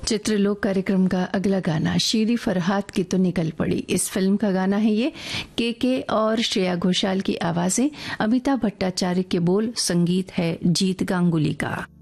चित्रलोक कार्यक्रम का अगला गाना शीरी फरहाद की तो निकल पड़ी। इस फिल्म का गाना है ये। के और श्रेया घोषाल की आवाजें, अमिताभ भट्टाचार्य के बोल, संगीत है जीत गांगुली का।